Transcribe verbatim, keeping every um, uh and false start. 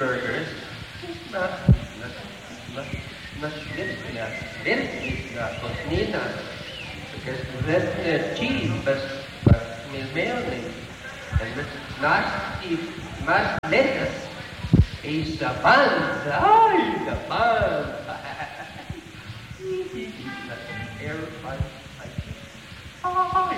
burgers na na na na na wirklich na cocina. Because that's cheese, but but with mayonnaise. And this nasty mashed lettuce is the buns. Ay, the buns.